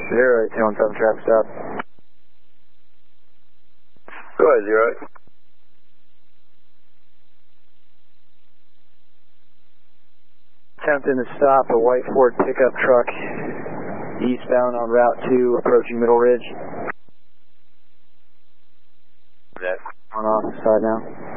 08217 traffic stop. Go ahead, 08. Attempting to stop a white Ford pickup truck eastbound on Route 2 approaching Middle Ridge. That. On opposite side now.